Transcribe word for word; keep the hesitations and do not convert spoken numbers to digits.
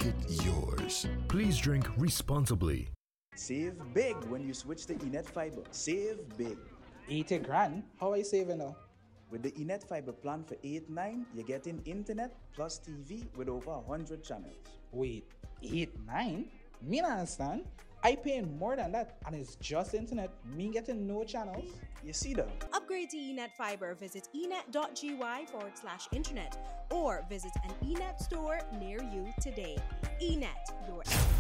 make it yours. Please drink responsibly. Save big when you switch to Enet Fiber. Save big. eighty grand? How are you saving now? With the Enet Fiber plan for eight nine, you're getting internet plus T V with over one hundred channels. Wait, eight nine? Me not understand. I paying more than that and it's just internet. Me getting no channels. You see that? Upgrade to Enet Fiber. Visit enet.gy forward slash internet or visit an Enet store near you today. Enet, your